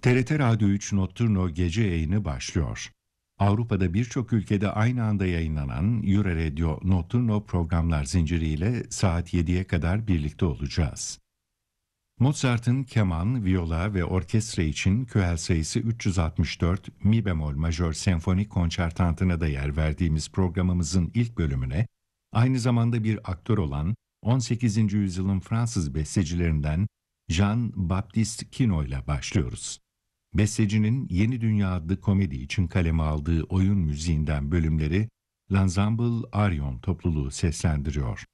TRT Radyo 3 Notturno gece yayını başlıyor. Avrupa'da birçok ülkede aynı anda yayınlanan Euradio Notturno programlar zinciriyle saat 7'ye kadar birlikte olacağız. Mozart'ın keman, viola ve orkestra için köhel sayısı 364 mi bemol majör senfonik konçertantına da yer verdiğimiz programımızın ilk bölümüne aynı zamanda bir aktör olan 18. yüzyılın Fransız bestecilerinden Jean-Baptiste Quinault ile başlıyoruz. Bestecinin Yeni Dünya adlı komedi için kaleme aldığı oyun müziğinden bölümleri L'Ensemble Arion topluluğu seslendiriyor.